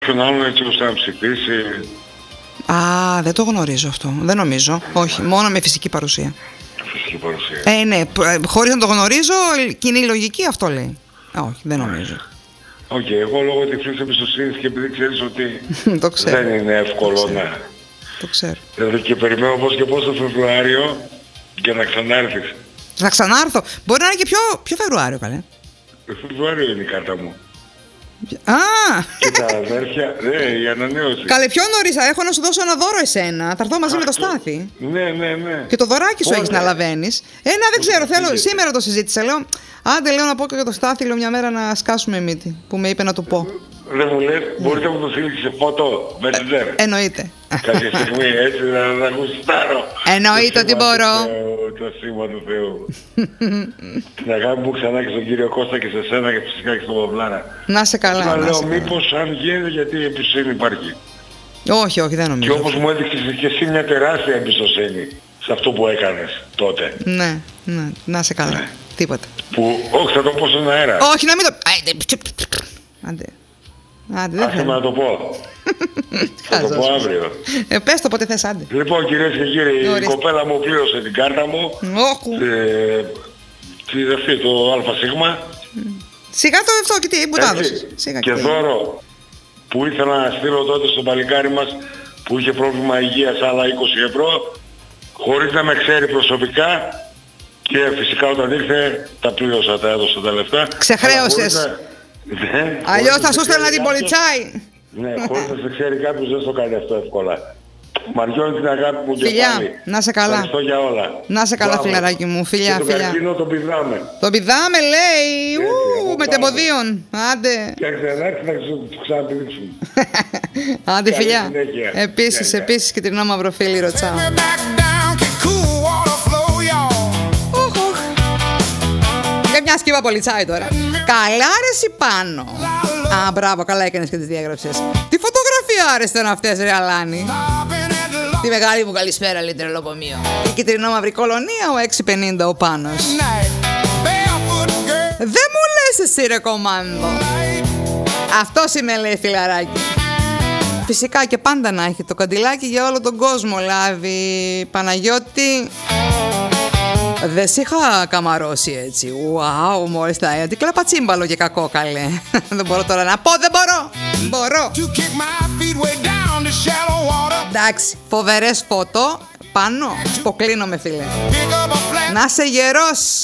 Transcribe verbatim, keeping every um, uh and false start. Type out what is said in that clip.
Τον άλλον έτσι ώστε να ψηφίσει. Α, δεν το γνωρίζω αυτό. Δεν νομίζω. Όχι, μόνο με φυσική παρουσία. Φυσική παρουσία. Ε, ναι, χωρίς να το γνωρίζω, κοινή λογική αυτό λέει. Όχι, δεν νομίζω. Οκ, okay, εγώ λόγω τυφλής εμπιστοσύνης και επειδή ξέρεις ότι το ξέρω. δεν είναι εύκολο το να... Το ξέρω. Δηλαδή και περιμένω πώς και πώς το Φεβρουάριο για να ξανάρθεις. Να ξανάρθω. Μπορεί να είναι και πιο, πιο Φεβρουάριο, καλέ. Το Φεβρουάριο είναι η κάρτα μου. Α! Και τα αδέρφια, ναι, η ανανέωση. Καλέ, πιο νωρίς, έχω να σου δώσω ένα δώρο εσένα. Θα έρθω μαζί Α, με το Στάθη. Ναι, ναι, ναι. Και το δωράκι σου έχεις να λαβαίνεις. Ένα δεν ξέρω, θέλω, σήμερα το συζήτησα. Λέω, άντε λέω να πω και για το Στάθη, λέω μια μέρα να σκάσουμε μύτη. Που με είπε να του πω. Δεν μου λες, μπορείτε να μου το στείλεις σε φώτο, Messenger. Ε, εννοείται. Κάποια στιγμή έτσι να, να γουστάρω. Εννοείται ότι μπορώ. Το σήμα του Θεού. Την αγάπη μου ξανά και στον κύριο Κώστα και σε σένα και φυσικά και στον Παυλάρα. Να σε καλά. Να λέω μήπως αν γίνεται, γιατί η εμπιστοσύνη υπάρχει. Όχι, όχι, δεν νομίζω. Και όπως μου έδειξες και εσύ μια τεράστια εμπιστοσύνη σε αυτό που έκανες τότε. Ναι, ναι, να σε καλά. Ναι. Τίποτα. Που, όχι, θα το πω στον αέρα. Όχι, να μην το... Άντε. Άντε, δεν θέλω να το πω. Θα το πω αύριο. Ε, πες το πότε θες, άντε. Λοιπόν, κυρίες και κύριοι, η κοπέλα μου πλήρωσε την κάρτα μου. Όχου. Ε, τι δευτεί, το ΑΣ. Σιγά το αυτό και τι, που τα έδωσες. Και δώρο που ήθελα να στείλω τότε στο παλικάρι μας που είχε πρόβλημα υγείας, άλλα είκοσι ευρώ, χωρίς να με ξέρει προσωπικά. Και φυσικά όταν ήρθε τα πλήρωσα, τα έδωσα τα λεφτά. Ξεχρέωσες. Ναι, αλλιώς θα σου στέλνα την πολιτσάι. Ναι, χωρίς να σε ξέρει κάποιος δεν στο κάνει αυτό εύκολα. Μαριώνει την αγάπη μου και φιλιά, πάλι. Να σε καλά. Ευχαριστώ για όλα. Να σε καλά, φιλαράκι μου. Φιλιά, και φιλιά. τον καρκίνο τον πηδάμε. Τον πηδάμε, λέει. Έτσι, ου, με τεμποδίων. Άντε. Και αν ξανάρθει να του ξαναπηδήξουμε. Άντε, φιλιά. Επίσης, επίσης και την νόμα Μαυροφίλη, ρωτσάω. Για μια σκύβα πολιτσάι τώρα. Καλά αρέσει πάνω. Α, μπράβο, καλά έκανες και τις διέγραψες. Τι φωτογραφία άρεσταν αυτές, ρε Αλάνη. Τη μεγάλη μου καλησπέρα, λέει τρελοκομείο. Η κυτρινό-μαύρη κολονία, ο έξι πενήντα ο Πάνος. Δεν μου λες εσύ, ρε κομμάντο. Αυτός είμαι, λέει, φιλαράκι. Φυσικά και πάντα να έχει το καντιλάκι για όλο τον κόσμο, λάβει. Παναγιώτη, δεν σ' είχα καμαρώσει έτσι. Ουάου, μόλις τα έτη. Κλαπατσίμπαλο και κακό, καλέ. Δεν μπορώ τώρα να πω, δεν μπορώ. Μπορώ. Εντάξει, φοβερές φώτο. Πάνω, υποκλίνομαι, φίλε. Να σε γερός.